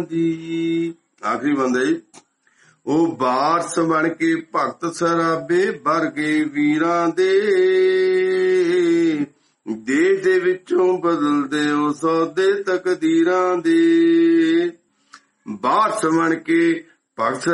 ਦੀ। ਆਖਰੀ ਬੰਦਾ ਜੀ। ਉਹ ਵਾਰਸ ਬਣ ਕੇ ਭਗਤ ਸਰਾਬੇ ਵਰਗੇ ਵੀਰਾਂ ਦੇ, ਦੇਸ਼ ਦੇ ਵਿੱਚੋਂ ਬਦਲਦੇ ਉਹ ਸੌਦੇ ਤਕਦੀਰਾਂ ਦੇ। ਵਾਰਸ ਬਣ ਕੇ ਭਗਤ